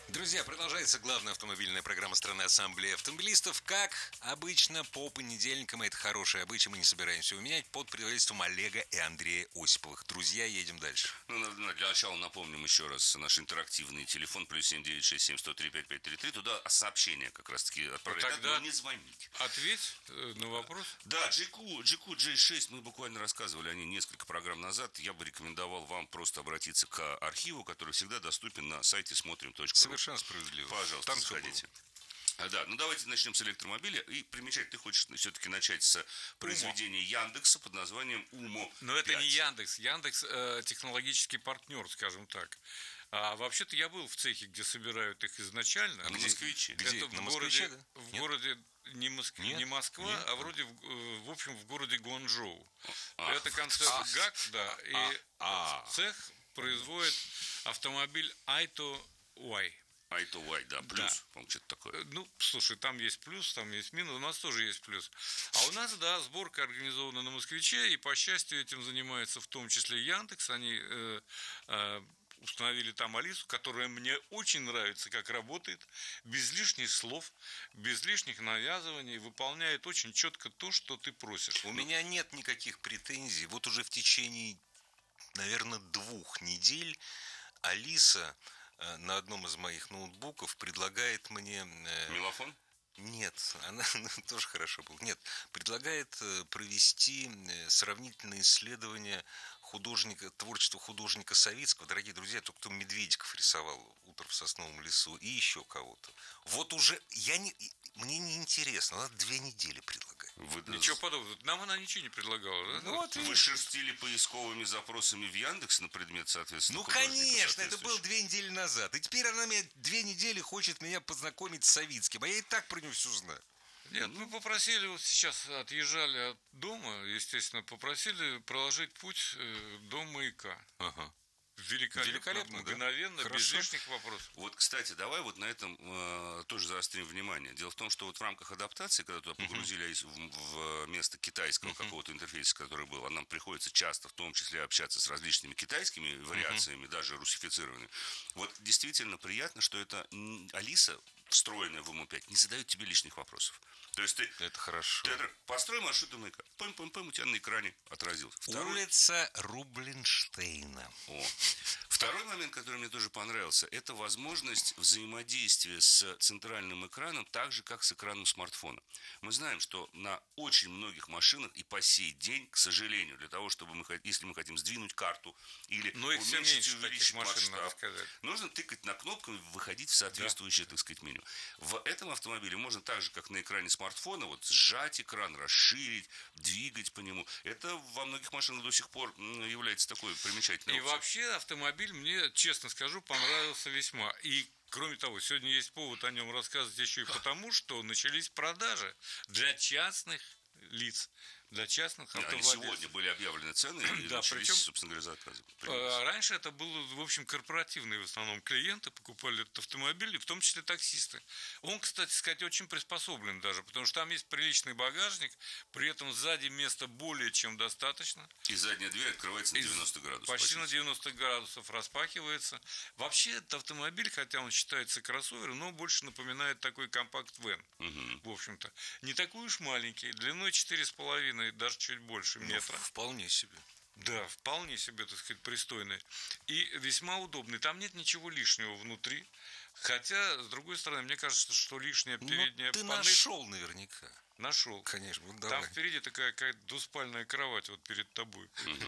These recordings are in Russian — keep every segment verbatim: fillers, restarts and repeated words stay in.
Друзья, продолжается главная автомобильная программа страны Ассамблеи автомобилистов. Как обычно, по понедельникам, это хорошее обычай, мы не собираемся его менять, под предводительством Олега и Андрея Осиповых. Друзья, едем дальше. Ну, для начала напомним еще раз наш интерактивный телефон плюс семь девять шесть семь сто три пять пять три три. Туда сообщения как раз таки отправлять. Ну, тогда но не звонить. Ответь э, на вопрос. Да, джи кью, джи кью джей шесть, мы буквально рассказывали о ней несколько программ назад. Я бы рекомендовал вам просто обратиться к архиву, который всегда доступен на сайте смотрим точка ру. Совершенно справедливо. Пожалуйста, Там сходите. А, да, ну давайте начнем с электромобиля. И примечать, ты хочешь все-таки начать с произведения Яндекса под названием УМО. Но это не Яндекс. Яндекс э, технологический партнер, скажем так. А вообще-то я был в цехе, где собирают их изначально. А на Москвиче? Где? Это в На городе, Москвиче, да? в Нет? городе не, Моск... Нет? не Москва, Нет? а вроде, в, э, в общем, в городе Гуанчжоу. А. Это концерн А. ГАК, да. И А. цех производит автомобиль Айто Уай. Айто Уай, да, плюс, Да. по-моему, что-то такое. Ну, слушай, там есть плюс, там есть минус, у нас тоже есть плюс. А у нас, да, сборка организована на Москвиче, и, по счастью, этим занимается в том числе Яндекс. Они э, э, установили там Алису, которая мне очень нравится, как работает, без лишних слов, без лишних навязываний, выполняет очень четко то, что ты просишь. У меня нет никаких претензий. Вот уже в течение, наверное, двух недель Алиса на одном из моих ноутбуков предлагает мне... Мелофон? Нет, она тоже хорошо была. Нет, предлагает провести сравнительное исследование художника, творчества художника Савицкого. Дорогие друзья, только кто Медведиков рисовал «Утро в сосновом лесу» и еще кого-то. Вот уже я не, мне не интересно, она две недели предлагает. Вы, Ничего подобного. Нам она ничего не предлагала. Да? Ну, вот вы шерстили поисковыми запросами в Яндекс на предмет, соответственно, Ну, художника конечно, это было соответствующего? две недели назад. И теперь она мне две недели хочет меня познакомить с Савицким. А я и так про него все знаю. Нет, мы попросили, вот сейчас отъезжали от дома, естественно, попросили проложить путь до маяка. Ага. Великолепно, Великолепно, да? мгновенно, без Хорошо. лишних вопросов. Вот, кстати, давай вот на этом э, тоже заострим внимание. Дело в том, что вот в рамках адаптации, когда туда погрузили uh-huh. в, в место китайского uh-huh. какого-то интерфейса, который был, а нам приходится часто в том числе общаться с различными китайскими вариациями, uh-huh. даже русифицированными. Вот действительно приятно, что это Алиса, встроенная в эм о пять, не задает тебе лишних вопросов. То есть ты... Это хорошо. Ты построй маршрут до маяка. Пым-пым-пым, у тебя на экране отразилось. Второй... Улица Рублинштейна. О. Второй момент, который мне тоже понравился, это возможность взаимодействия с центральным экраном так же, как с экраном смартфона. Мы знаем, что на очень многих машинах и по сей день, к сожалению, для того, чтобы мы, если мы хотим сдвинуть карту или Но их все меньше таких машин, надо сказать. нужно тыкать на кнопку и выходить в соответствующее, да. так сказать, меню. В этом автомобиле можно так же, как на экране смартфона, вот сжать экран, расширить, двигать по нему. Это во многих машинах до сих пор является такой примечательной И опцией. вообще автомобиль мне, честно скажу, понравился весьма. И кроме того, сегодня есть повод о нем рассказывать еще и потому, что начались продажи для частных лиц, для частных Они автовладельцев. сегодня были объявлены цены и да, начались, причем, собственно говоря, заказы. А раньше это было, в общем, корпоративные в основном клиенты покупали этот автомобиль, и в том числе таксисты. Он, кстати сказать, очень приспособлен даже, потому что там есть приличный багажник, при этом сзади места более чем достаточно. И задняя дверь открывается на девяносто градусов. Почти на девяносто градусов распахивается. Вообще этот автомобиль, хотя он считается кроссовером, но больше напоминает такой компакт-вэн. Угу. В общем-то. Не такой уж маленький, длиной четыре с половиной, даже чуть больше метра. Ну, вполне себе. Да, вполне себе, так сказать, пристойный. И весьма удобный. Там нет ничего лишнего внутри. Хотя, с другой стороны, мне кажется, что лишняя передняя ну, ты панель... нашел наверняка. Нашел. Конечно, вот Там давай. впереди такая какая-то двуспальная кровать вот перед тобой.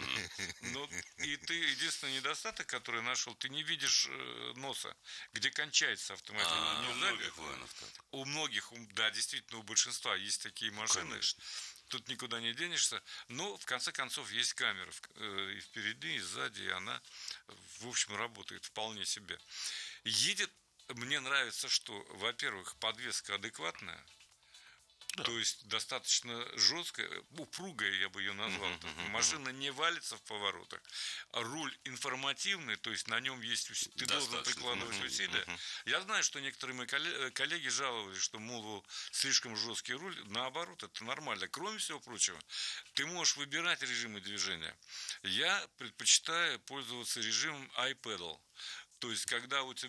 Но, и ты, единственный недостаток, который нашел, ты не видишь э, носа, где кончается автомобиль. А, Не у сзади. многих ванов так. У многих, у- да, действительно, у большинства есть такие машины. Конечно. Тут никуда не денешься. Но, в конце концов, есть камера в- э, и впереди, и сзади, и она, в общем, работает вполне себе. Едет, мне нравится, что, во-первых, подвеска адекватная. Да. То есть достаточно жесткая, упругая, я бы ее назвал. Uh-huh, uh-huh, Машина не валится в поворотах. Руль информативный, то есть на нем есть ус- ты Достаточно. должен прикладывать Uh-huh, усилия. uh-huh. Я знаю, что некоторые мои коллеги, коллеги жаловались, что, мол, слишком жесткий руль. Наоборот, это нормально. Кроме всего прочего, ты можешь выбирать режимы движения. Я предпочитаю пользоваться режимом iPedal. То есть, когда у тебя